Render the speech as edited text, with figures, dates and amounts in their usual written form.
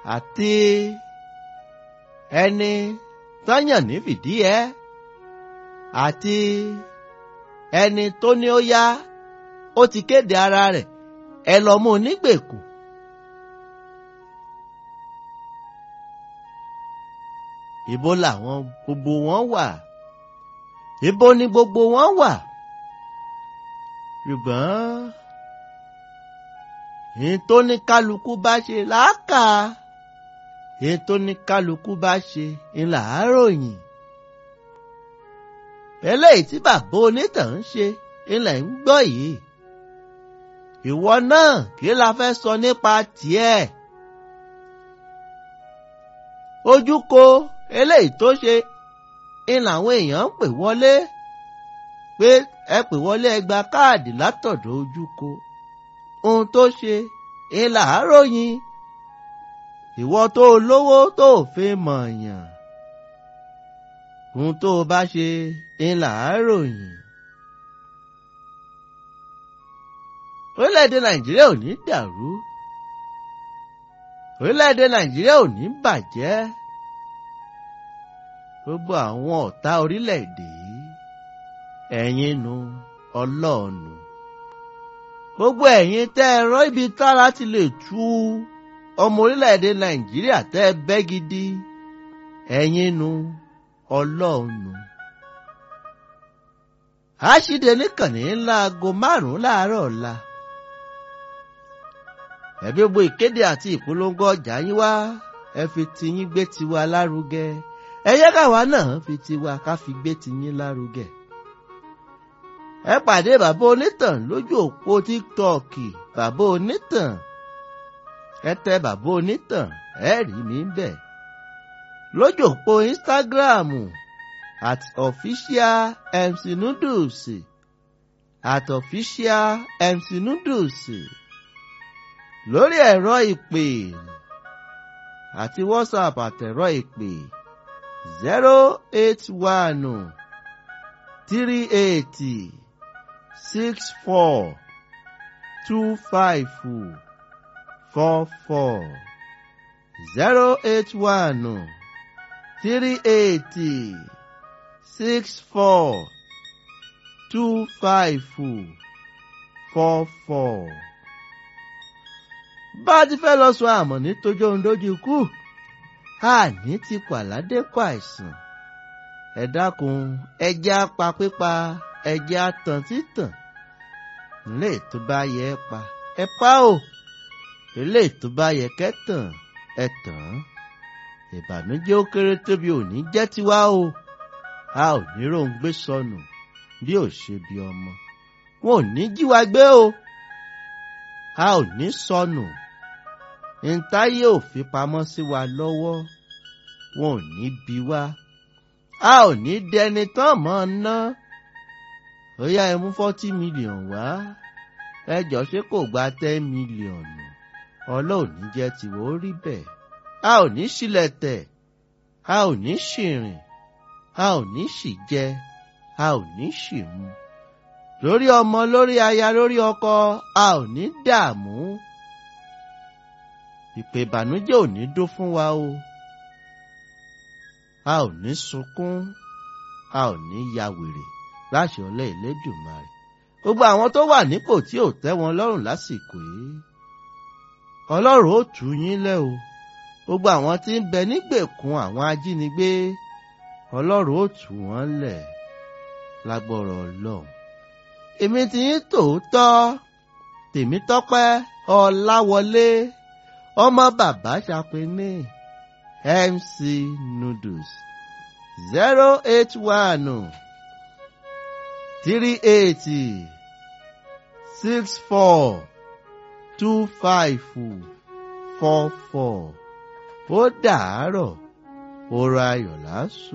àti ẹni tọ́yàn ní Fìdíhẹẹ́ àti ẹni tó ní ó yá ó ti kéde ara rẹ̀ ẹ lọ mú un nígbèkùn. Ibo làwọn gbogbo wọn wà? Ibo ni gbogbo wọn wà? Ṣùgbọ́n èyí tó ní kálukú bá ṣe làákà, èyí tó ní kálukú bá ṣe ńlá ròyìn. Eléyìí tí bàbá onítàn ń ṣe ńlẹ̀ ń gbọ́ yìí. Ìwọ náà kí la fẹ́ sọ nípa tiẹ̀? Ojúko eléyìí tó ṣe làwọn èèyàn ń pè wọlé pé ẹ pè wọlé ẹ gba káàdì látọ̀dọ̀ Ojúko. Ohun tó ṣe ńlá ròyìn. Ìwọ tó lówó tó fi mọ̀ọ̀yàn, ohun tó bá ṣe ńlá ròyìn. Orílẹ̀-èdè Nàìjíríà ò ní dàrú. Orílẹ̀-èdè Nàìjíríà ò ní bàjẹ́. Gbogbo àwọn ọ̀tá orílẹ̀-èdè yìí, ẹ̀yin nu Ọlọ́run. Gbogbo ẹ̀yin tẹ́ ẹ rán ibi tára ti lè tú ọmọ orílẹ̀-èdè Nàìjíríà tẹ́ ẹ bẹ́ gidi, ẹ̀yin nu Ọlọ́run. Àṣìdè níkànnì ńlá aago 5 láàárọ̀ ọ̀la. Ẹ̀bí gbogbo ìkéde àti ìpolongo ọjà yín wá, ẹ fi tiyín gbé tiwa lárugẹ. Ẹ yẹ káwa náà fi tiwa ká fi gbé tiyín lárugẹ. Ẹ pàdé bàbá onítàn lójú òpó TikTok, bàbá onítàn. Ẹ tẹ bàbá onítàn, ẹ rí mi bẹ̀. Lójú òpó Instagram @officialmcnoodles, @officialmcnoodles. Lórí ẹ̀rọ ìpè àti WhatsApp àtẹ̀rọ ìpè 081 38 64 25 44 081 38 64 25 44. Bá ti fẹ́ lọ sọ àmọ̀ ní tójó ń dójú ikú, àní ti pàládé pàìsàn. Ẹ dákun, ẹjẹ́ apá pípa, ẹjẹ́ àtàn títàn. Ilé tó bá yẹ ẹ pa, ẹ pa o. Ilé tó bá yẹ kẹ́tàn, ẹ tàn. Ìbànújẹ́ ó kéré tóbi òní jẹ́ tiwa o. A ò ní róńgbé sọnù bí ò ṣe bí ọmọ. Wọn ò ní jí wa gbé o. A ò ní sọnù. Ntáyé ò fi pamọ́ sí wa lọ́wọ́. Wọn ò ní bí wa. A ò ní dẹni tán mọ́ ná. Ó yá ẹ mú 40 million wá. Ẹ jọ ṣé kò gba 10 million. Ọlọ́run ní jẹ́ tiwọ́ ó rí bẹ́ẹ̀. A ò ní ṣílẹ̀ tẹ̀. A ò ní ṣìrìn. A ò ní ṣìjẹ. A ò ní ṣìmu. Lórí ọmọ, lórí aya, lórí ọkọ, a ò ní dààmú. Ìpè ìbànújẹ́ ò ní dún fún wa o. A ò ní sunkún. A ò ní ya wèrè láṣẹ Ọlọ́run Elédùmarè. Gbogbo àwọn tó wà nípò tí ò tẹ́ wọn lọ́rùn lásìkò yìí, Ọlọ́run ó tú yín lẹ́ o. Gbogbo àwọn tí ń bẹ nígbèkùn àwọn ajínigbé, Ọlọ́run ó tú wọn lẹ̀ lágbára Ọlọ́run. Èmi ti yín tòótọ́, Tèmítọ́pẹ́ Ọláwọlé, ọmọ bàbá Ṣàpíní, MC Noodles. 081 38 64 25 44. Ó dàárọ̀, ó ra ayọ̀ lásùn.